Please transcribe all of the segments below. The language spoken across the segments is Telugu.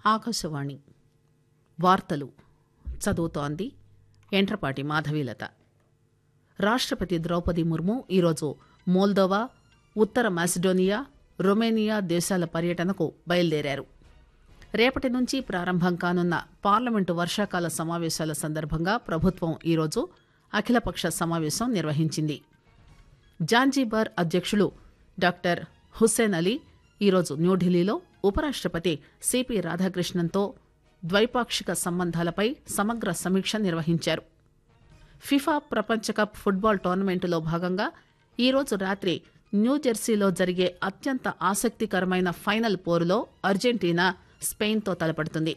ఆకాశవాణి వార్తలు చదువుతోంది ఎంట్రపాటి మాధవీలత. రాష్టపతి ద్రౌపది ముర్ము ఈరోజు మోల్దోవా, ఉత్తర మాసిడోనియా, రొమేనియా దేశాల పర్యటనకు బయలుదేరారు. రేపటి నుంచి ప్రారంభం కానున్న పార్లమెంటు వర్షాకాల సమావేశాల సందర్భంగా ప్రభుత్వం ఈరోజు అఖిలపక్ష సమావేశం నిర్వహించింది. జాంజీబార్ అధ్యక్షులు డాక్టర్ హుస్సేన్ అలీ ఈరోజు న్యూఢిల్లీలో ఉపరాష్టపతి సిపి రాధాకృష్ణన్తో ద్వైపాక్షిక సంబంధాలపై సమగ్ర సమీక్ష నిర్వహించారు. ఫిఫా ప్రపంచకప్ ఫుట్బాల్ టోర్నమెంటులో భాగంగా ఈరోజు రాత్రి న్యూజెర్సీలో జరిగే అత్యంత ఆసక్తికరమైన ఫైనల్ పోరులో అర్జెంటీనా స్పెయిన్తో తలపడుతుంది.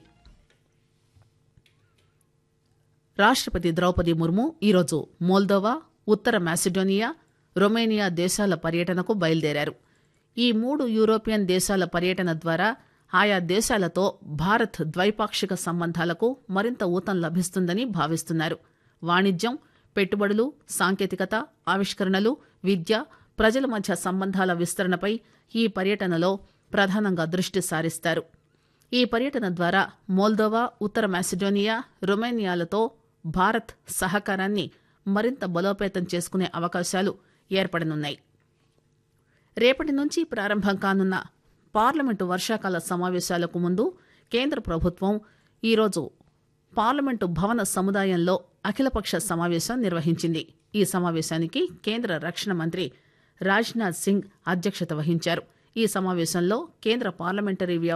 రాష్టపతి ద్రౌపది ముర్ము ఈరోజు మోల్దోవా, ఉత్తర మాసిడోనియా, రొమేనియా దేశాల పర్యటనకు బయలుదేరారు. ఈ 3 యూరోపియన్ దేశాల పర్యటన ద్వారా ఆయా దేశాలతో భారత్ ద్వైపాక్షిక సంబంధాలకు మరింత ఊతం లభిస్తుందని భావిస్తున్నారు. వాణిజ్యం, పెట్టుబడులు, సాంకేతికత, ఆవిష్కరణలు, విద్య, ప్రజల మధ్య సంబంధాల విస్తరణపై ఈ పర్యటనలో ప్రధానంగా దృష్టి సారిస్తారు. ఈ పర్యటన ద్వారా మోల్దోవా, ఉత్తర మాసిడోనియా, రొమేనియాలతో భారత్ సహకారాన్ని మరింత బలోపేతం చేసుకునే అవకాశాలు ఏర్పడనున్నాయి. రేపటి నుంచి ప్రారంభం కానున్న పార్లమెంటు వర్షాకాల సమావేశాలకు ముందు కేంద్ర ప్రభుత్వం ఈరోజు పార్లమెంటు భవన సముదాయంలో అఖిలపక్ష సమావేశం నిర్వహించింది. ఈ సమావేశానికి కేంద్ర రక్షణ మంత్రి రాజ్నాథ్ సింగ్ అధ్యక్షత వహించారు. ఈ సమావేశంలో కేంద్ర పార్లమెంటరీ